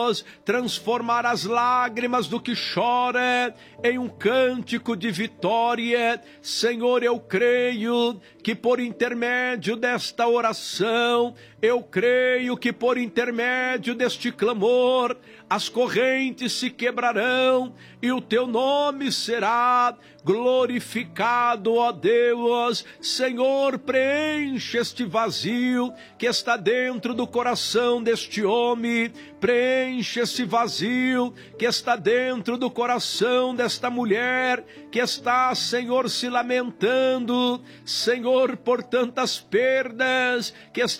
transformar as lágrimas do que chora em um cântico de vitória. Senhor, eu creio que por intermédio desta oração, eu creio que por intermédio deste clamor, as correntes se quebrarão e o teu nome será glorificado, ó Deus. Senhor, preenche este vazio que está dentro do coração deste homem, preenche esse vazio que está dentro do coração desta mulher, que está, Senhor, se lamentando, Senhor, por tantas perdas, que está